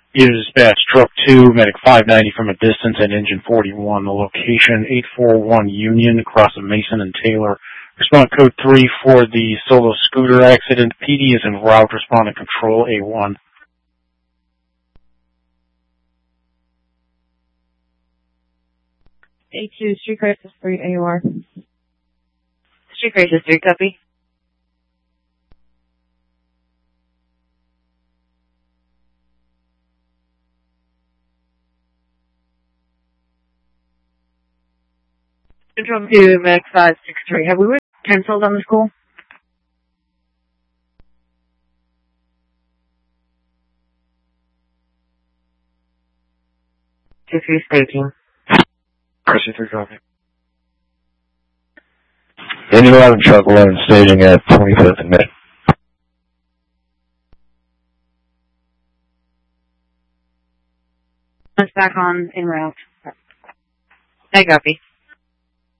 Unit dispatch, truck 2, medic 590 from a distance at engine 41. The location, 841 Union, across of Mason and Taylor. Respond code 3 for the solo scooter accident. PD is en route. Respond to control A1. A2, Street Crisis 3, AOR. Street Crisis 3, copy. Control 2, Medic 563. Have we canceled on the school? Two-three staging. Crisis 3, copy. Engine 11, truck 11, staging at 25th and Mid. It's back on en route. I copy.